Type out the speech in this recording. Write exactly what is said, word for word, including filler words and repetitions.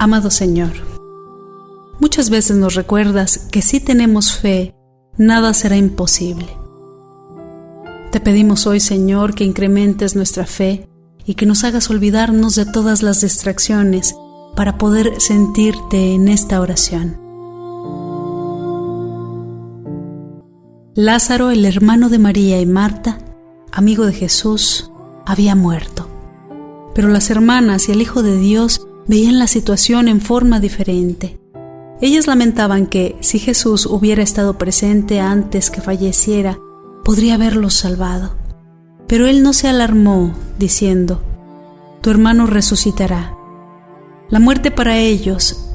Amado Señor, muchas veces nos recuerdas que si tenemos fe, nada será imposible. Te pedimos hoy, Señor, que incrementes nuestra fe y que nos hagas olvidarnos de todas las distracciones para poder sentirte en esta oración. Lázaro, el hermano de María y Marta, amigo de Jesús, había muerto. Pero las hermanas y el Hijo de Dios veían la situación en forma diferente. Ellas lamentaban que, si Jesús hubiera estado presente antes que falleciera, podría haberlos salvado. Pero él no se alarmó, diciendo: «Tu hermano resucitará». La muerte para ellos